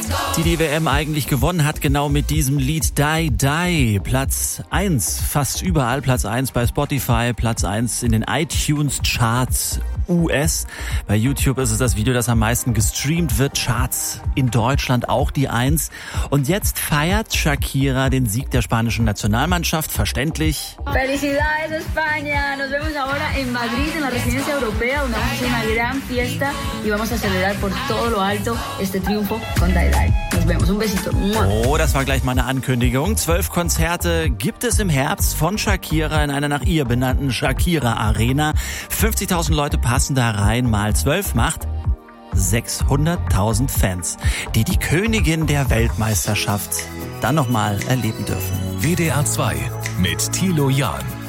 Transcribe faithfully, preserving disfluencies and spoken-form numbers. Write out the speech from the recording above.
Die die W M eigentlich gewonnen hat, genau mit diesem Lied Die Die. Platz eins, fast überall Platz eins bei Spotify, Platz eins in den iTunes Charts U S. Bei YouTube ist es das Video, das am meisten gestreamt wird. Charts in Deutschland auch die eins. Und jetzt feiert Shakira den Sieg der spanischen Nationalmannschaft, verständlich. Felicidades España, nos vemos ahora en Madrid, en la Residencia Europea, donde vamos a hacer una gran fiesta y vamos a celebrar por todo lo alto este triunfo con Die Die. Nos vemos, un besito. Oh, das war gleich mal eine Ankündigung. Zwölf Konzerte gibt es im Herbst von Shakira in einer nach ihr benannten Shakira Arena. fünfzigtausend Leute passen da rein, mal zwölf macht sechshunderttausend Fans, die die Königin der Weltmeisterschaft dann nochmal erleben dürfen. W D R zwei mit Thilo Jahn.